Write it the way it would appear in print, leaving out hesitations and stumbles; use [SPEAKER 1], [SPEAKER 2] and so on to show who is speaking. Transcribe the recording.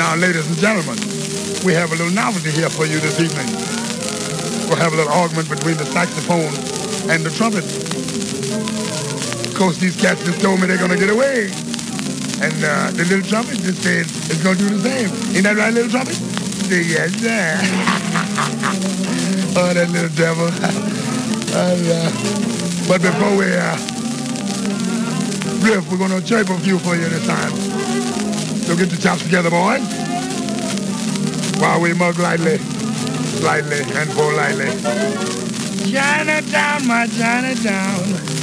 [SPEAKER 1] Now, ladies and gentlemen, we have a little novelty here for you this evening. We'll have a little argument between the saxophone and the trumpet. Of course, these cats just told me they're going to get away. And the little trumpet just said it's going to do the same. Ain't that right, little trumpet? Say yes, sir. Oh, that little devil. But before we riff, we're going to chirp a few for you this time. So get your chops together, boys. While we mug lightly, slightly, and politely. Chinatown, my Chinatown.